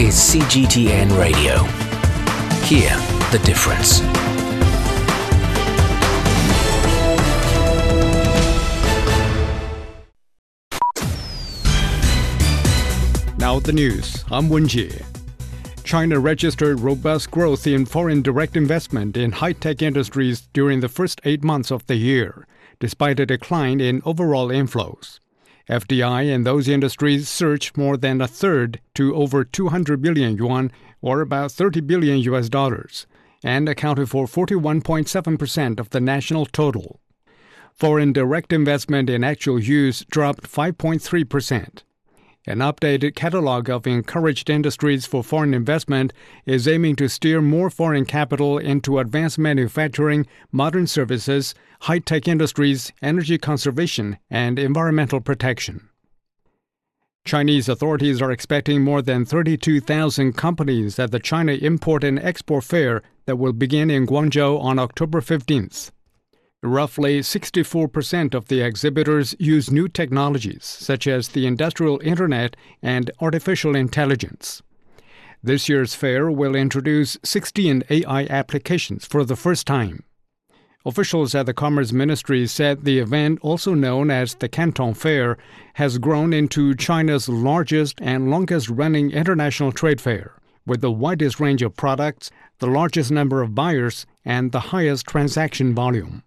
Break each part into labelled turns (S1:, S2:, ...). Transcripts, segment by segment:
S1: is CGTN Radio. Hear the difference.
S2: Now the news. I'm Wen-Jie. China registered robust growth in foreign direct investment in high-tech industries during the first 8 months of the year, despite a decline in overall inflows. FDI in those industries surged more than a third to over 200 billion yuan, or about $30 billion, and accounted for 41.7% of the national total. Foreign direct investment in actual use dropped 5.3%. An updated catalog of encouraged industries for foreign investment is aiming to steer more foreign capital into advanced manufacturing, modern services, high-tech industries, energy conservation, and environmental protection. Chinese authorities are expecting more than 32,000 companies at the China Import and Export Fair that will begin in Guangzhou on October 15th. Roughly 64% of the exhibitors use new technologies, such as the industrial internet and artificial intelligence. This year's fair will introduce 16 AI applications for the first time. Officials at the Commerce Ministry said the event, also known as the Canton Fair, has grown into China's largest and longest-running international trade fair, with the widest range of products, the largest number of buyers, and the highest transaction volume.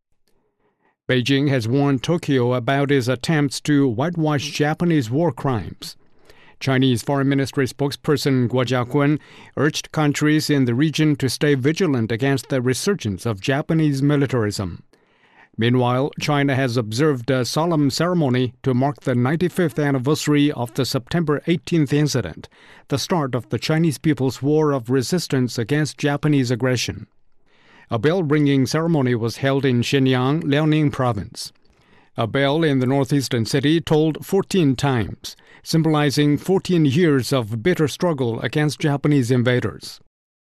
S2: Beijing has warned Tokyo about its attempts to whitewash Japanese war crimes. Chinese Foreign Ministry spokesperson Guo Jiakun urged countries in the region to stay vigilant against the resurgence of Japanese militarism. Meanwhile, China has observed a solemn ceremony to mark the 95th anniversary of the September 18th incident, the start of the Chinese People's War of Resistance against Japanese aggression. A bell-ringing ceremony was held in Shenyang, Liaoning Province. A bell in the northeastern city tolled 14 times, symbolizing 14 years of bitter struggle against Japanese invaders.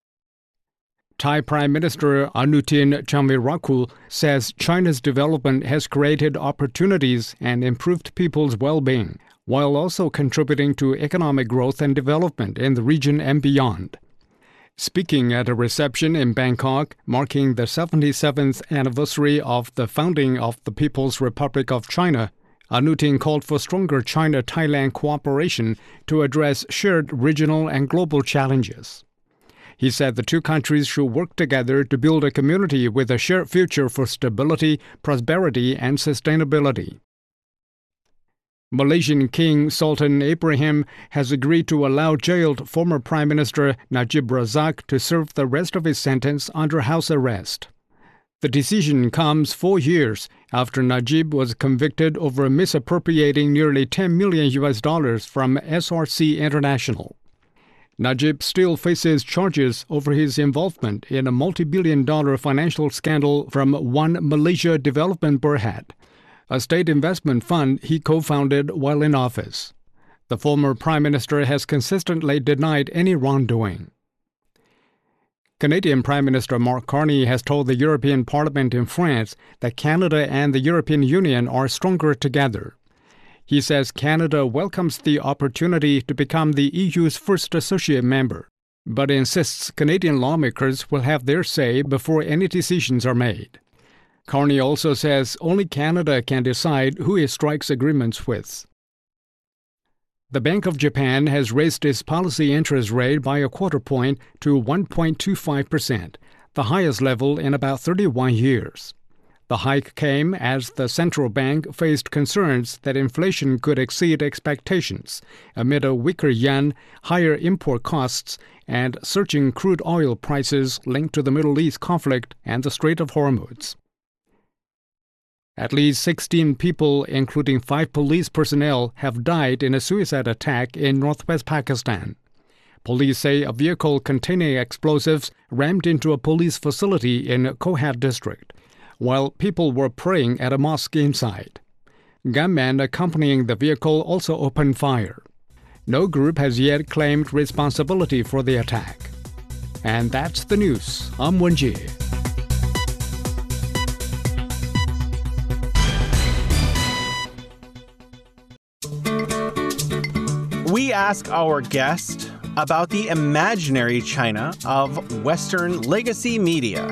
S2: Thai Prime Minister Anutin Chanvirakul says China's development has created opportunities and improved people's well-being, while also contributing to economic growth and development in the region and beyond. Speaking at a reception in Bangkok, marking the 77th anniversary of the founding of the People's Republic of China, Anutin called for stronger China-Thailand cooperation to address shared regional and global challenges. He said the two countries should work together to build a community with a shared future for stability, prosperity, and sustainability. Malaysian King Sultan Ibrahim has agreed to allow jailed former Prime Minister Najib Razak to serve the rest of his sentence under house arrest. The decision comes 4 years after Najib was convicted over misappropriating nearly $10 million from SRC International. Najib still faces charges over his involvement in a multi-billion-dollar financial scandal from One Malaysia Development Berhad, a state investment fund he co-founded while in office. The former Prime Minister has consistently denied any wrongdoing. Canadian Prime Minister Mark Carney has told the European Parliament in France that Canada and the European Union are stronger together. He says Canada welcomes the opportunity to become the EU's first associate member, but insists Canadian lawmakers will have their say before any decisions are made. Carney also says only Canada can decide who it strikes agreements with. The Bank of Japan has raised its policy interest rate by a quarter point to 1.25%, the highest level in about 31 years. The hike came as the central bank faced concerns that inflation could exceed expectations amid a weaker yen, higher import costs, and surging crude oil prices linked to the Middle East conflict and the Strait of Hormuz. At least 16 people, including 5 police personnel, have died in a suicide attack in northwest Pakistan. Police say a vehicle containing explosives rammed into a police facility in Kohat district, while people were praying at a mosque inside. Gunmen accompanying the vehicle also opened fire. No group has yet claimed responsibility for the attack. And that's the news. I'm Wen-Jie.
S3: We ask our guest about the imaginary China of Western legacy media.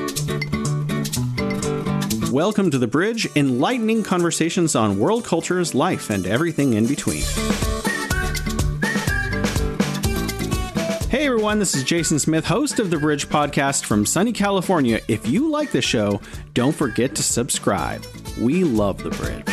S3: Welcome to The Bridge, enlightening conversations on world cultures, life, and everything in between. Hey everyone, this is Jason Smith, host of The Bridge podcast from sunny California. If you like the show, don't forget to subscribe. We love The Bridge.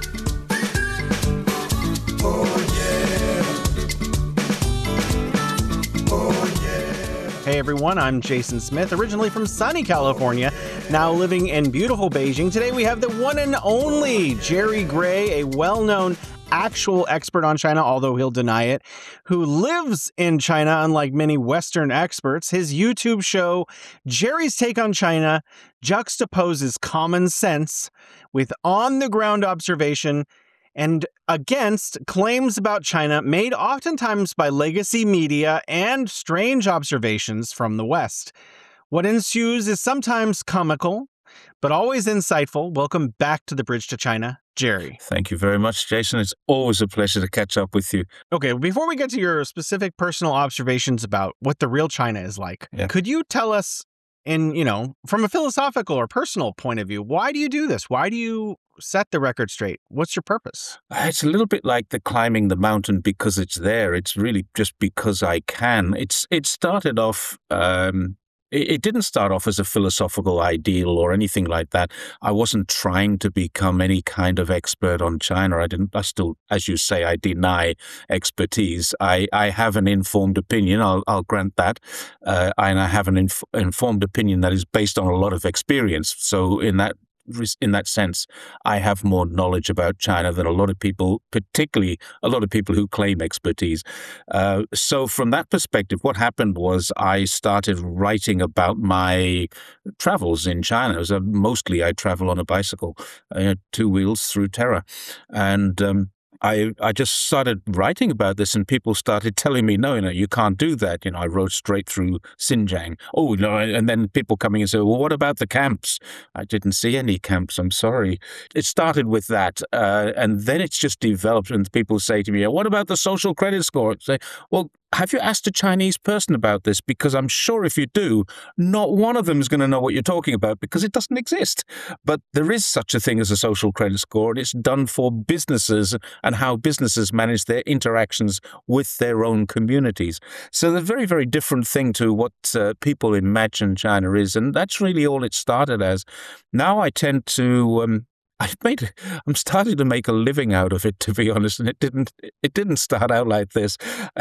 S3: Hey everyone, I'm Jason Smith, originally from sunny California, now living in beautiful Beijing. Today we have the one and only Jerry Gray, a well-known actual expert on China, although he'll deny it, who lives in China, unlike many Western experts. His YouTube show, Jerry's Take on China, juxtaposes common sense with on-the-ground observation and against claims about China made oftentimes by legacy media and strange observations from the West. What ensues is sometimes comical, but always insightful. Welcome back to The Bridge to China, Jerry.
S4: Thank you very much, Jason. It's always a pleasure to catch up with you.
S3: Okay, before we get to your specific personal observations about what the real China is like, could you tell us from a philosophical or personal point of view, why do you do this? Why do you set the record straight? What's your purpose?
S4: It's a little bit like the climbing the mountain because it's there. It's really just because I can. It started off... It didn't start off as a philosophical ideal or anything like that. I wasn't trying to become any kind of expert on China. I still, as you say, I deny expertise. I have an informed opinion. I'll grant that. And I have an informed opinion that is based on a lot of experience. So in that sense, I have more knowledge about China than a lot of people, particularly a lot of people who claim expertise. So from that perspective, what happened was I started writing about my travels in China. Mostly I travel on a bicycle, 2 wheels through terror. And I just started writing about this, and people started telling me, no, you can't do that. I rode straight through Xinjiang. Oh, no, and then people coming and say, well, what about the camps? I didn't see any camps. I'm sorry. It started with that, and then it's just developed. And people say to me, what about the social credit score? I say, well, have you asked a Chinese person about this? Because I'm sure if you do, not one of them is going to know what you're talking about because it doesn't exist. But there is such a thing as a social credit score, and it's done for businesses and how businesses manage their interactions with their own communities. So they're a very, very different thing to what people imagine China is. And that's really all it started as. Now I tend to... I'm starting to make a living out of it, to be honest, and it didn't start out like this.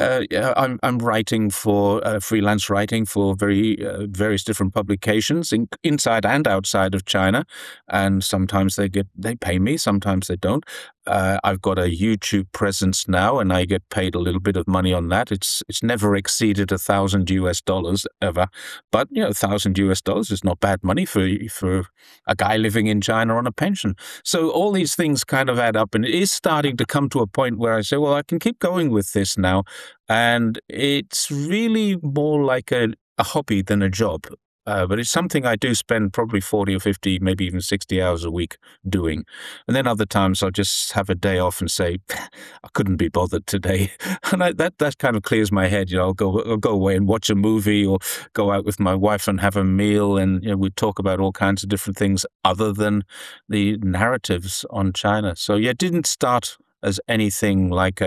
S4: I'm writing for freelance writing for various different publications inside and outside of China, and sometimes they pay me, sometimes they don't. I've got a YouTube presence now, and I get paid a little bit of money on that. It's never exceeded $1,000 ever, but $1,000 is not bad money for a guy living in China on a pension. So all these things kind of add up, and it is starting to come to a point where I say, well, I can keep going with this now, and it's really more like a hobby than a job. But it's something I do spend probably 40 or 50, maybe even 60 hours a week doing. And then other times I'll just have a day off and say, I couldn't be bothered today. And that kind of clears my head. I'll go away and watch a movie or go out with my wife and have a meal. And we talk about all kinds of different things other than the narratives on China. So it didn't start as anything like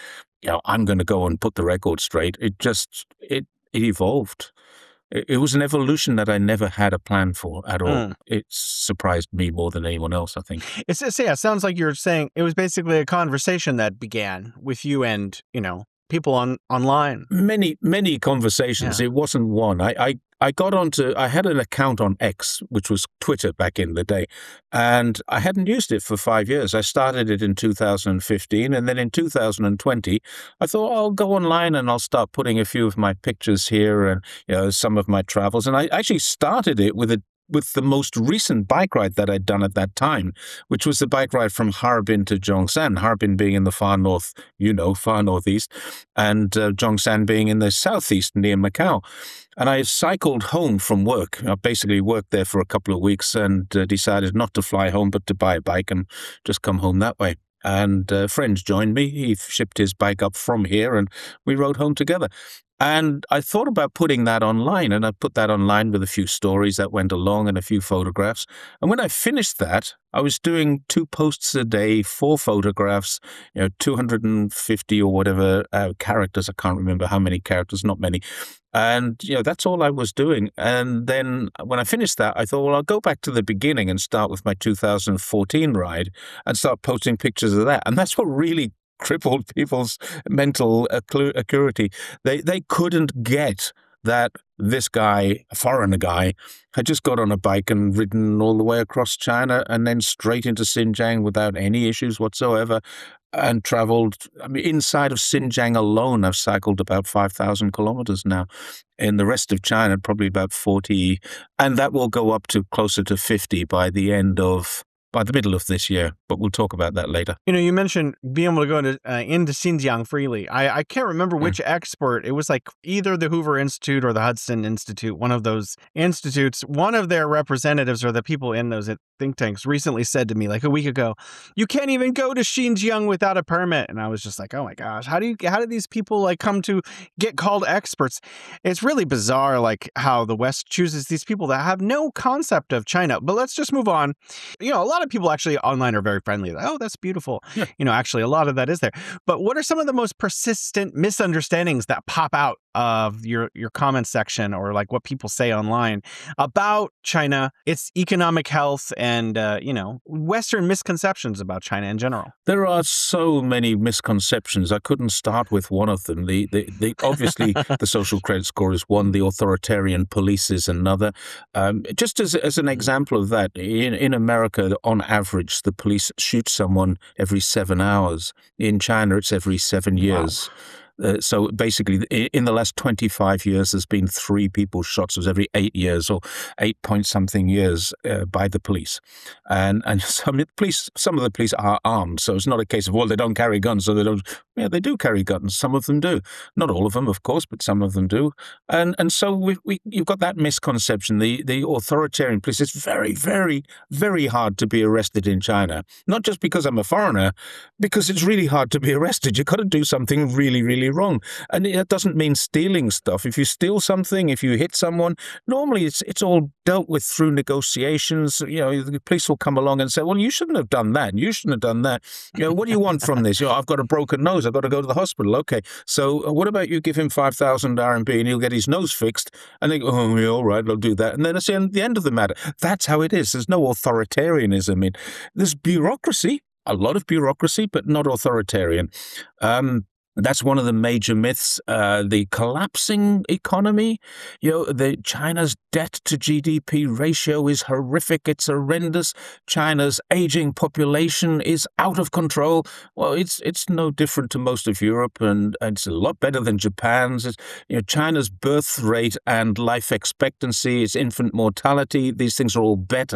S4: I'm going to go and put the record straight. It evolved. It was an evolution that I never had a plan for at all. It surprised me more than anyone else, I think.
S3: It sounds like you're saying it was basically a conversation that began with you and, people online.
S4: Many conversations. Yeah. It wasn't one. I had an account on X, which was Twitter back in the day, and I hadn't used it for 5 years. I started it in 2015, and then in 2020, I thought I'll go online and I'll start putting a few of my pictures here and some of my travels. And I actually started it with the most recent bike ride that I'd done at that time, which was the bike ride from Harbin to Zhongshan, Harbin being in the far north, far northeast, and Zhongshan being in the southeast near Macau. And I cycled home from work. I basically worked there for a couple of weeks and decided not to fly home, but to buy a bike and just come home that way. and a friend joined me. He shipped his bike up from here, and we rode home together. And I thought about putting that online, and I put that online with a few stories that went along and a few photographs. And when I finished that, I was doing 2 posts a day, 4 photographs, 250 or whatever characters. I can't remember how many characters, not many. And, that's all I was doing. And then when I finished that, I thought, well, I'll go back to the beginning and start with my 2014 ride and start posting pictures of that. And that's what really crippled people's mental acuity. They couldn't get that this guy, a foreigner guy, had just got on a bike and ridden all the way across China and then straight into Xinjiang without any issues whatsoever, and traveled. I mean, inside of Xinjiang alone, I've cycled about 5,000 kilometers now. In the rest of China, probably about 40, and that will go up to closer to 50 by the middle of this year, but we'll talk about that later.
S3: You mentioned being able to go into Xinjiang freely. I can't remember which expert. It was like either the Hoover Institute or the Hudson Institute, one of those institutes. One of their representatives or the people in those think tanks recently said to me like a week ago, you can't even go to Xinjiang without a permit. And I was just like, oh my gosh, how do these people like come to get called experts? It's really bizarre, like how the West chooses these people that have no concept of China. But let's just move on. A lot of people actually online are very friendly. Like, oh, that's beautiful. Yeah. Actually a lot of that is there. But what are some of the most persistent misunderstandings that pop out of your comment section, or like what people say online about China, its economic health, and Western misconceptions about China in general?
S4: There are so many misconceptions. I couldn't start with one of them. The obviously the social credit score is one. The authoritarian police is another. Just as an example of that, in America, on average, the police shoot someone every 7 hours. In China, it's every 7 years. Wow. So basically, in the last 25 years, there's been 3 people shot. So it was every 8 years or 8-point-something years by the police. And some of the police are armed. So it's not a case of, well, they don't carry guns, so they don't. Yeah, they do carry guns. Some of them do. Not all of them, of course, but some of them do. And so you've got that misconception. The authoritarian police, it's very, very, very hard to be arrested in China. Not just because I'm a foreigner, because it's really hard to be arrested. You've got to do something really, really wrong. And it doesn't mean stealing stuff. If you steal something, if you hit someone, normally it's all dealt with through negotiations. The police will come along and say, well, you shouldn't have done that. You shouldn't have done that. What do you want from this? I've got a broken nose. I've got to go to the hospital. Okay. So what about you give him 5,000 RMB and he'll get his nose fixed? And they go, oh, yeah, all right, I'll do that. And then it's the end of the matter. That's how it is. There's no authoritarianism. There's bureaucracy, a lot of bureaucracy, but not authoritarian. That's one of the major myths. The collapsing economy, China's debt to GDP ratio is horrific. It's horrendous. China's aging population is out of control. Well, it's no different to most of Europe, and it's a lot better than Japan's. China's birth rate and life expectancy, its infant mortality, these things are all better